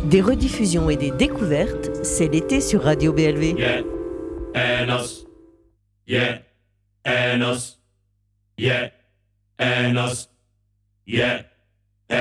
Des rediffusions et des découvertes, c'est l'été sur Radio BLV. Yeah, Enos. Yeah, Enos. Yeah, Enos. Yeah.